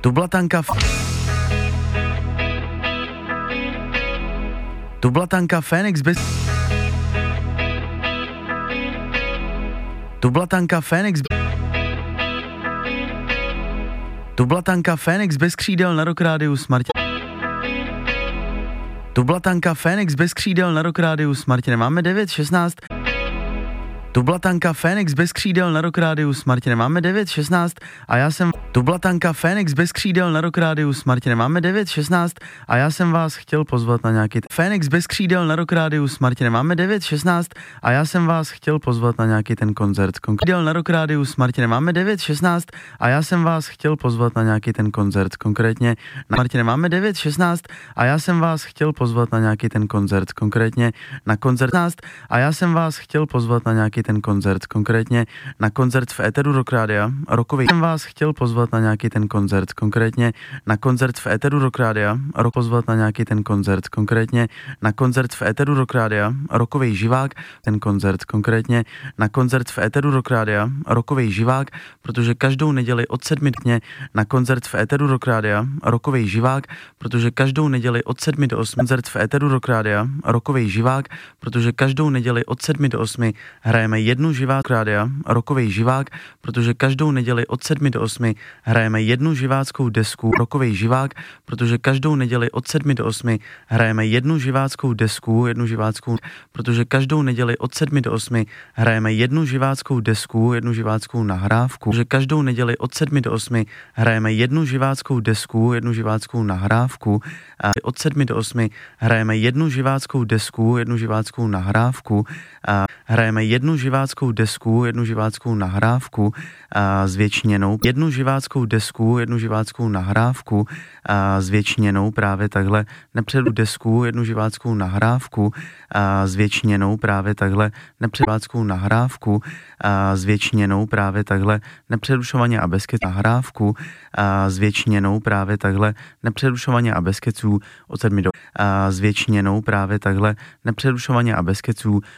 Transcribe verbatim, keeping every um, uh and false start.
Tublatanka Tublatanka Fénix bez Tublatanka Fénix Tublatanka Fénix bez křídel na Rock Rádiu s Martinem. Tublatanka Fénix bez křídel na Rock Rádiu s Martinem. Máme devět šestnáct. Tublatanka Fénix bez křídel na Rock Rádiu s Martinem. Máme devět šestnáct a já jsem Tublatanka Fénix bez křídel na Rock Rádiu s Martinem. Máme devět šestnáct a já jsem vás chtěl pozvat na nějaký Fénix bez křídel na Rock Rádiu s Martinem. Máme devět šestnáct a já jsem vás chtěl pozvat na nějaký ten koncert. Křídel na Rock Rádiu s Martinem. Máme devět šestnáct a já jsem vás chtěl pozvat na nějaký ten koncert. Konkrétně na Martinem. Máme devět šestnáct a já jsem vás chtěl pozvat na nějaký ten koncert. Konkrétně na koncert a já jsem vás chtěl pozvat na nějaký ten koncert, konkrétně na koncert v éteru Rock Rádia, rokový. Jsem vás chtěl pozvat na nějaký ten koncert, konkrétně na koncert v éteru Rock Rádia, rok pozvat na nějaký ten koncert, konkrétně na koncert v éteru Rock Rádia, rokový živák, ten koncert, konkrétně na koncert v éteru Rock Rádia, rokový živák, protože každou neděli od sedmi dně na koncert v éteru Rock Rádia, rokový živák, protože každou neděli od sedmi do osmi koncert v éteru Rock Rádia, rokový živák, protože každou neděli od sedmi do osmi hrajeme jednu živák rádia, rokový živák, protože každou neděli od sedmi do osmi hrajeme jednu živáckou desku, rokový živák, protože každou neděli od sedmi do osmi hrajeme jednu živáckou desku, jednu živáckou, protože každou neděli od sedmi do osmi hrajeme jednu živáckou desku, jednu živáckou nahrávku, že každou neděli od sedmi do osmi hrajeme jednu živáckou desku, jednu živáckou nahrávku, a od sedmi do osmi hrajeme jednu živáckou desku, jednu živáckou nahrávku, a hrajeme jednu živáckou desku, jednu živáckou nahrávku a zvětšněnou, jednu živáckou desku, jednu živáckou nahrávku a zvětšněnou právě takhle nepředu desku, jednu živáckou nahrávku a zvětšněnou právě takhle nepředváckou nahrávku a zvětšněnou právě takhle nepřerušovaně a bez keců nahrávku a zvětšněnou právě takhle nepřerušovaně a bez keců od sedmi do a zvětšněnou právě takhle nepřerušovaně a bez keců